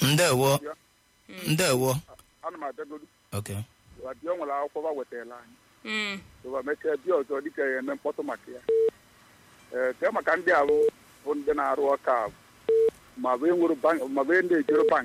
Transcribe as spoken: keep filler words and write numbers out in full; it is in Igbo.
Ndewo. Ndewo. Ana m abịagodu. Okay. Abịa nwere akwụkwọ ba wetara anyị. Mm. So mechaa bịa ọzọ dịka ya eme mkpọtụ maka ya. Ee, kee maka ndị ahụ bụ ndị na-arụ ọka ma bụ enwere bank ma bụ ndị ejere bank